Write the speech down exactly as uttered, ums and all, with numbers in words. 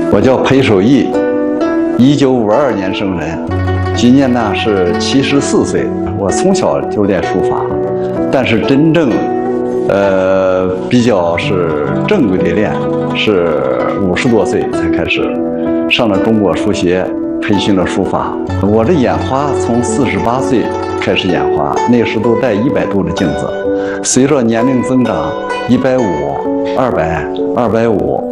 我叫裴守义，一九五二年生人，今年呢是七十四岁。我从小就练书法，但是真正，呃，比较是正规的练，是五十多岁才开始上了中国书协，培训了书法。我这眼花从四十八岁开始眼花，那时都戴一百度的镜子，随着年龄增长，一百五、二百、二百五。